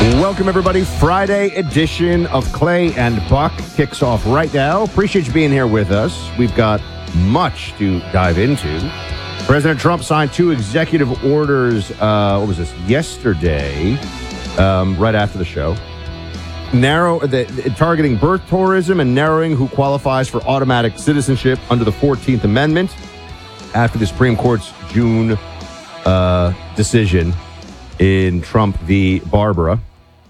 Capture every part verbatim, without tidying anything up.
Welcome, everybody. Friday edition of Clay and Buck kicks off right now. Appreciate you being here with us. We've got much to dive into. President Trump signed two executive orders, uh, what was this, yesterday, um, right after the show. Narrow, the, targeting birth tourism and narrowing who qualifies for automatic citizenship under the fourteenth Amendment after the Supreme Court's June uh, decision in Trump v. Barbara.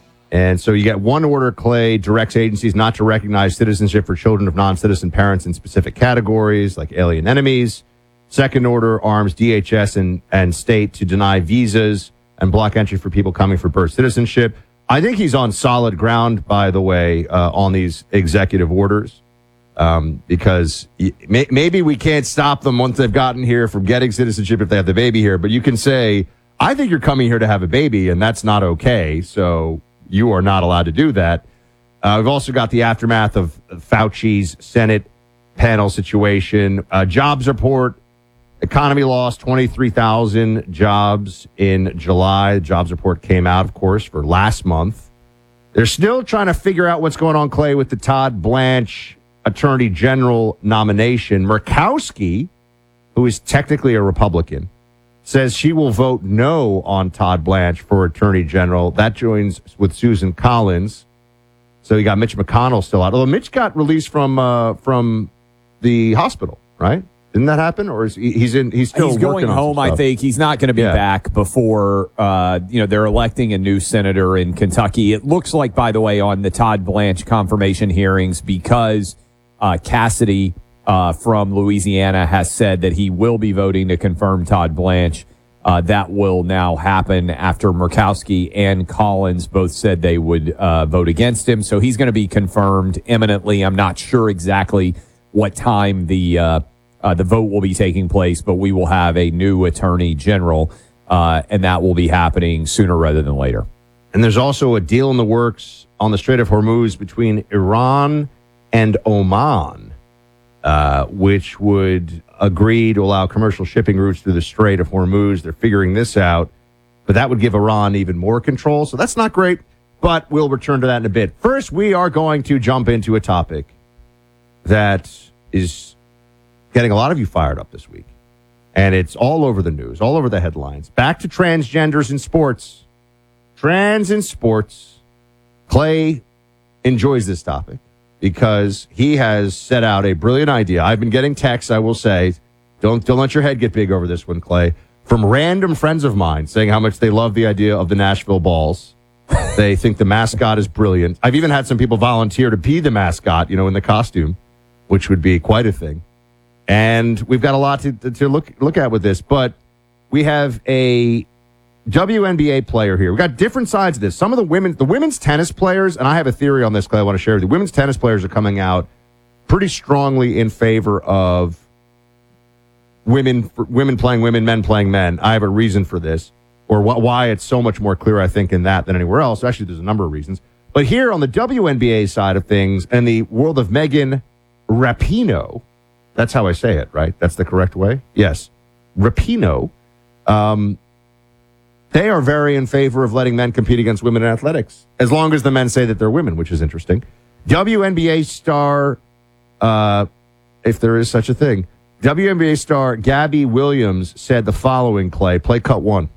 And so you get one order, Clay, directs agencies not to recognize citizenship for children of non-citizen parents in specific categories like alien enemies. Second order arms D H S and, and state to deny visas and block entry for people coming for birth citizenship. I think he's on solid ground, by the way, uh, on these executive orders, um, because may, maybe we can't stop them once they've gotten here from getting citizenship if they have the baby here. But you can say, I think you're coming here to have a baby, and that's not okay. So you are not allowed to do that. Uh, we've also got the aftermath of Fauci's Senate panel situation. Uh, jobs report, economy lost twenty-three thousand jobs in July. The jobs report came out, of course, for last month. They're still trying to figure out what's going on, Clay, with the Todd Blanche Attorney General nomination. Murkowski, who is technically a Republican, says she will vote no on Todd Blanche for Attorney General. That joins with Susan Collins. So you got Mitch McConnell still out. Although Mitch got released from uh, from the hospital, right? Didn't that happen? Or is he, he's in? He's still he's going working home. on I think he's not going to be yeah. back before uh, you know they're electing a new senator in Kentucky. It looks like, by the way, on the Todd Blanche confirmation hearings, because uh, Cassidy Uh, from Louisiana has said that he will be voting to confirm Todd Blanche. Uh, that will now happen after Murkowski and Collins both said they would uh, vote against him. So he's going to be confirmed imminently. I'm not sure exactly what time the uh, uh, the vote will be taking place, but we will have a new attorney general, uh, and that will be happening sooner rather than later. And there's also a deal in the works on the Strait of Hormuz between Iran and Oman, Uh, which would agree to allow commercial shipping routes through the Strait of Hormuz. They're figuring this out, but that would give Iran even more control. So that's not great, but we'll return to that in a bit. First, we are going to jump into a topic that is getting a lot of you fired up this week, and it's all over the news, all over the headlines. Back to transgenders in sports. Trans in sports. Clay enjoys this topic because he has set out a brilliant idea. I've been getting texts, I will say, don't don't let your head get big over this one, Clay, from random friends of mine saying how much they love the idea of the Nashville Balls. They think the mascot is brilliant. I've even had some people volunteer to be the mascot, you know, in the costume, which would be quite a thing. And we've got a lot to, to look look at with this, but we have a W N B A player here. We've got different sides of this. Some of the women, the women's tennis players, and I have a theory on this, Clay, I want to share with you. Women's tennis players are coming out pretty strongly in favor of women, women playing women, men playing men. I have a reason for this, or wh- why it's so much more clear, I think, in that than anywhere else. Actually, there's a number of reasons. But here on the W N B A side of things, and the world of Megan Rapinoe, that's how I say it, right? That's the correct way? Yes. Rapinoe. Um, They are very in favor of letting men compete against women in athletics, as long as the men say that they're women, which is interesting. W N B A star, uh, if there is such a thing, W N B A star Gabby Williams said the following, Clay. Play cut one.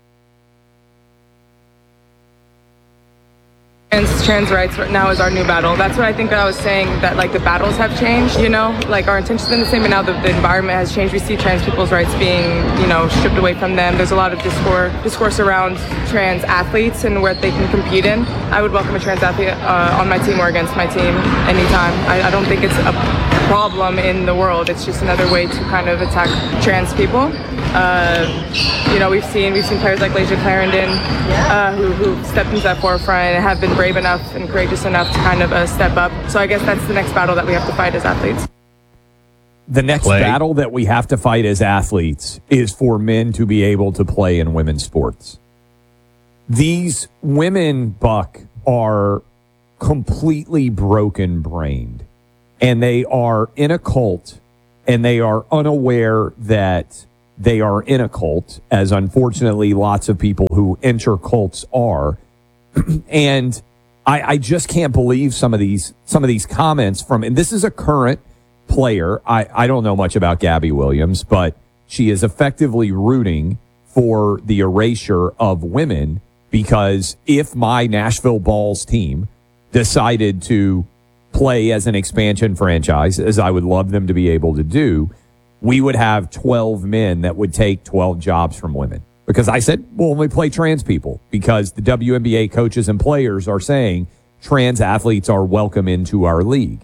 Trans, trans rights right now is our new battle. That's what I think I was saying, that like the battles have changed, you know, like our intentions been the same, and now the, the environment has changed. We see trans people's rights being, you know, stripped away from them. There's a lot of discourse, discourse around trans athletes and what they can compete in. I would welcome a trans athlete uh, on my team or against my team anytime. I, I don't think it's a problem in the world. It's just another way to kind of attack trans people. Uh, you know, we've seen we've seen players like Layshia Clarendon uh, who who stepped into that forefront and have been brave enough and courageous enough to kind of uh, step up. So I guess that's the next battle that we have to fight as athletes. The next Clay. battle that we have to fight as athletes is for men to be able to play in women's sports. These women, Buck, are completely broken-brained, and they are in a cult, and they are unaware that they are in a cult, as unfortunately lots of people who enter cults are. and I, I just can't believe some of these some of these comments from, and this is a current player. I, I don't know much about Gabby Williams, but she is effectively rooting for the erasure of women, because if my Nashville Balls team decided to play as an expansion franchise, as I would love them to be able to do, we would have twelve men that would take twelve jobs from women. Because I said, we'll only play trans people, because the W N B A coaches and players are saying trans athletes are welcome into our league.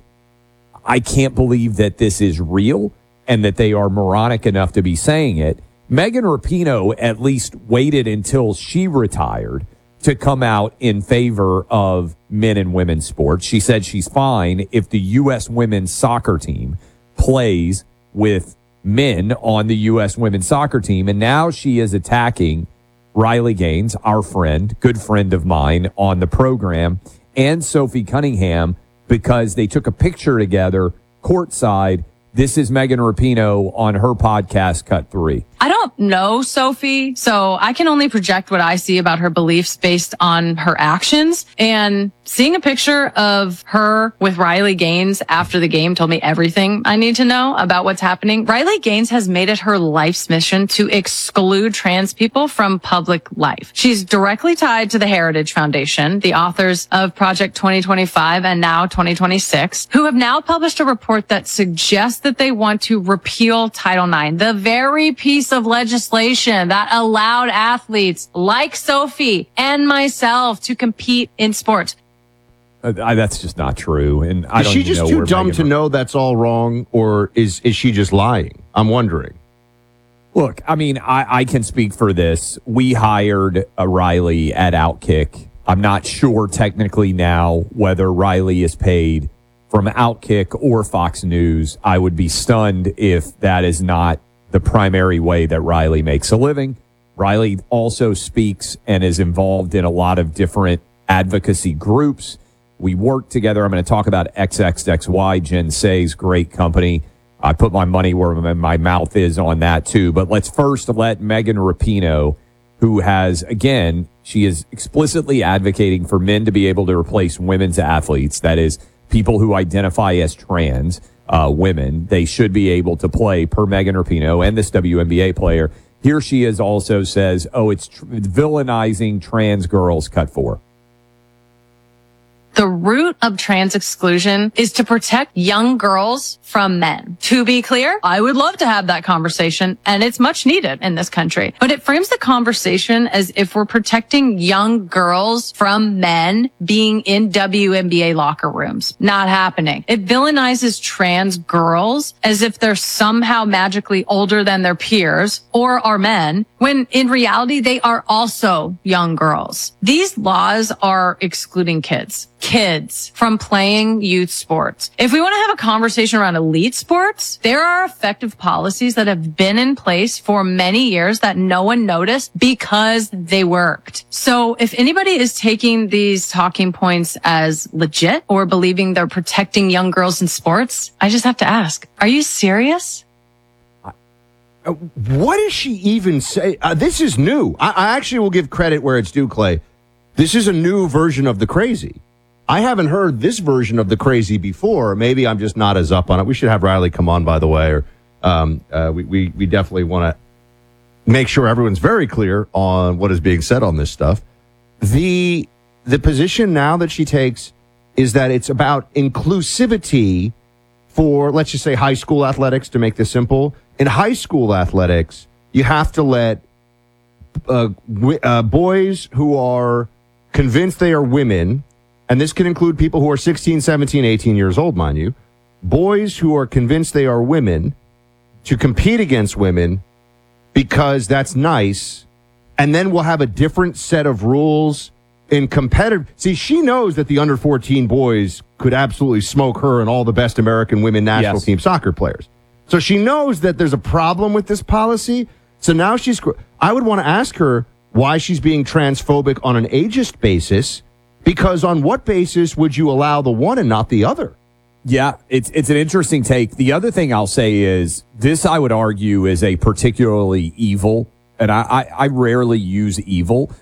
I can't believe that this is real and that they are moronic enough to be saying it. Megan Rapinoe at least waited until she retired to come out in favor of men and women's sports. She said she's fine if the U S women's soccer team plays with men on the U S women's soccer team. And now she is attacking Riley Gaines, our friend, good friend of mine on the program, and Sophie Cunningham, because they took a picture together courtside. This is Megan Rapinoe on her podcast, Cut Three. I don't know Sophie, so I can only project what I see about her beliefs based on her actions. And seeing a picture of her with Riley Gaines after the game told me everything I need to know about what's happening. Riley Gaines has made it her life's mission to exclude trans people from public life. She's directly tied to the Heritage Foundation, the authors of Project twenty twenty-five and now twenty twenty-six, who have now published a report that suggests that they want to repeal Title nine, the very piece of legislation that allowed athletes like Sophie and myself to compete in sports. Uh, I, that's just not true. And I is don't she even just know too where dumb Megan to know that's all wrong, or is is she just lying? I'm wondering. Look, I mean, I, I can speak for this. We hired a Riley at Outkick. I'm not sure technically now whether Riley is paid from Outkick or Fox News. I would be stunned if that is not the primary way that Riley makes a living. Riley also speaks and is involved in a lot of different advocacy groups. We work together. I'm going to talk about X X X Y, Jen Say's great company. I put my money where my mouth is on that too. But let's first let Megan Rapinoe, who has, again, she is explicitly advocating for men to be able to replace women's athletes. That is, people who identify as trans uh, women. They should be able to play, per Megan Rapinoe and this W N B A player. Here she is also says, oh, it's tr- villainizing trans girls. Cut four. The root of trans exclusion is to protect young girls from men. To be clear, I would love to have that conversation, and it's much needed in this country. But it frames the conversation as if we're protecting young girls from men being in W N B A locker rooms. Not happening. It villainizes trans girls as if they're somehow magically older than their peers or are men, when in reality, they are also young girls. These laws are excluding kids. Kids from playing youth sports. If we want to have a conversation around elite sports, there are effective policies that have been in place for many years that no one noticed because they worked. So if anybody is taking these talking points as legit or believing they're protecting young girls in sports, I just have to ask, are you serious? Uh, what does she even say? Uh, this is new. I, I actually will give credit where it's due, Clay. This is a new version of the crazy. I haven't heard this version of the crazy before. Maybe I'm just not as up on it. We should have Riley come on, by the way. Or um, uh, we, we we definitely want to make sure everyone's very clear on what is being said on this stuff. The the position now that she takes is that it's about inclusivity for, let's just say, high school athletics, to make this simple. In high school athletics, you have to let uh, w- uh, boys who are convinced they are women, and this can include people who are sixteen, seventeen, eighteen years old, mind you, boys who are convinced they are women, to compete against women because that's nice, and then we'll have a different set of rules in competitive. See, she knows that the under fourteen boys could absolutely smoke her and all the best American women national Yes. team soccer players. So she knows that there's a problem with this policy. So now she's, I would want to ask her why she's being transphobic on an ageist basis. Because on what basis would you allow the one and not the other? Yeah, it's it's an interesting take. The other thing I'll say is this, I would argue, is a particularly evil, and I, I, I rarely use evil,